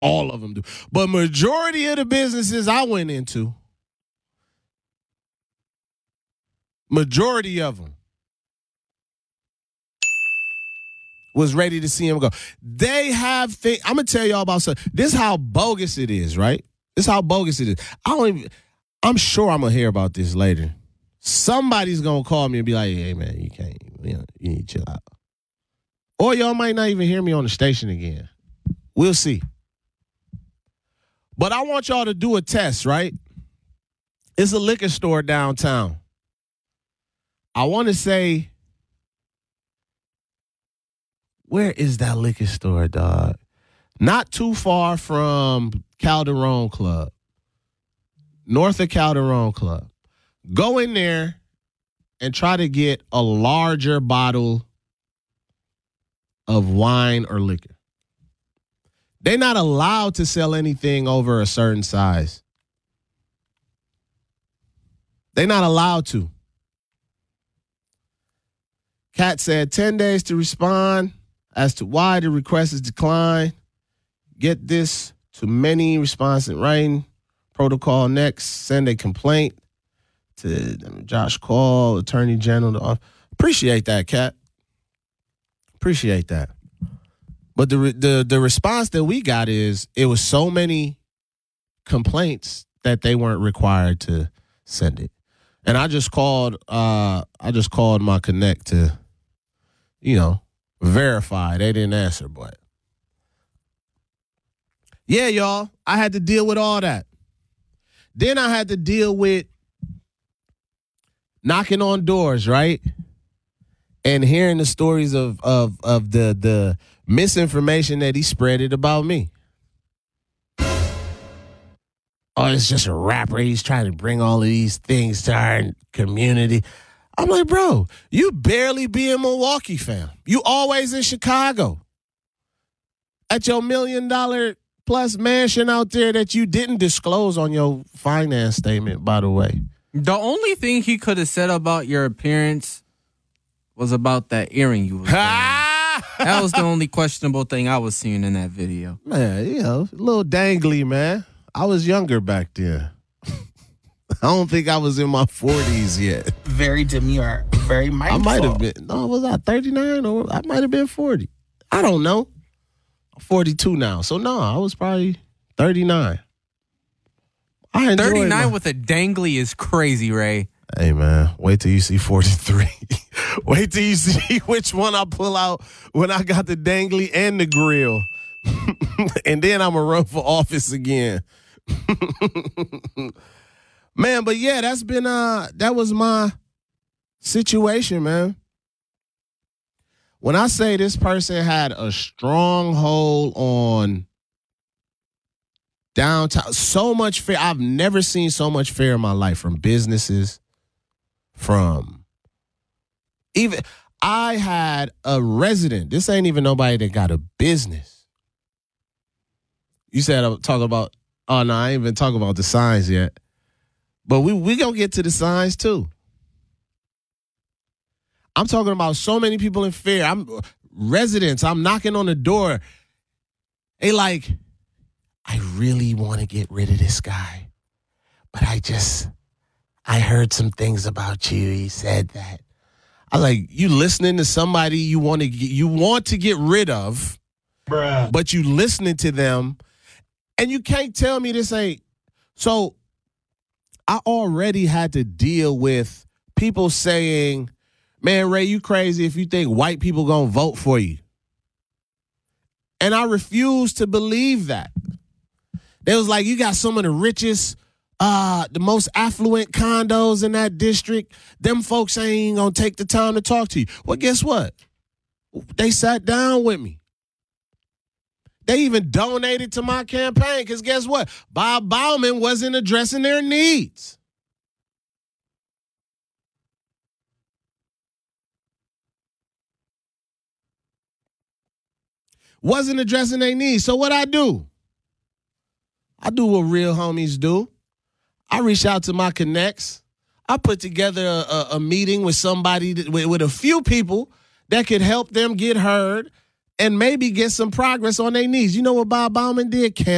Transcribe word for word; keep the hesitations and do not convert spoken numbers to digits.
all of them do. But majority of the businesses I went into, majority of them was ready to see him go. They have things. I'm going to tell y'all about something. This is how bogus it is, right? This is how bogus it is. I don't even, I'm sure I'm going to hear about this later. Somebody's going to call me and be like, hey, man, you can't, you know, you need to chill out. Or y'all might not even hear me on the station again. We'll see. But I want y'all to do a test, right? It's a liquor store downtown. I want to say, where is that liquor store, dog? Not too far from Calderon Club. North of Calderon Club. Go in there and try to get a larger bottle of wine or liquor. They're not allowed to sell anything over a certain size. They're not allowed to. Cat said ten days to respond as to why the request is declined. Get this to many response in writing. Protocol next. Send a complaint to Josh Call, Attorney General. Appreciate that, Cat. Appreciate that. But the the the response that we got is it was so many complaints that they weren't required to send it. And I just called uh, I just called my connect to, you know, verify. They didn't answer, but yeah, y'all, I had to deal with all that. Then I had to deal with knocking on doors, right? And hearing the stories of of of the the misinformation that he spreaded about me. Oh, it's just a rapper. He's trying to bring all of these things to our community. I'm like, bro, you barely be in Milwaukee, fam. You always in Chicago. At your million dollar plus mansion out there that you didn't disclose on your finance statement, by the way. The only thing he could have said about your appearance was about that earring you was wearing. That was the only questionable thing I was seeing in that video. Man, you know, a little dangly, man. I was younger back then. I don't think I was in my forties yet. Very demure, very mindful. I might have been. No, was I thirty-nine or I might have been forty? I don't know. I'm forty-two now. So, no, I was probably thirty-nine. I enjoyed thirty-nine my... with a dangly is crazy, Ray. Hey, man, wait till you see forty-three. Wait till you see which one I pull out when I got the dangly and the grill. And then I'm going to run for office again. Man, but yeah, that's been, uh, that was my situation, man. When I say this person had a strong hold on downtown, so much fear. I've never seen so much fear in my life from businesses, from even, I had a resident. This ain't even nobody that got a business. You said I'm talking about, oh, no, I ain't even talking about the signs yet. But we we going to get to the signs, too. I'm talking about so many people in fear. I'm residents. I'm knocking on the door. They like, I really want to get rid of this guy. But I just, I heard some things about you. He said that. I was like, you listening to somebody you want to get, you want to get rid of, bruh, but you listening to them, and you can't tell me this ain't. So I already had to deal with people saying, man, Ray, you crazy if you think white people going to vote for you. And I refuse to believe that. They was like, you got some of the richest, uh, the most affluent condos in that district. Them folks ain't going to take the time to talk to you. Well, guess what? They sat down with me. They even donated to my campaign because guess what? Bob Bauman wasn't addressing their needs. Wasn't addressing their needs. So what I do? I do what real homies do. I reach out to my connects. I put together a, a, a meeting with somebody, that, with, with a few people that could help them get heard and maybe get some progress on their needs. You know what Bob Bauman did?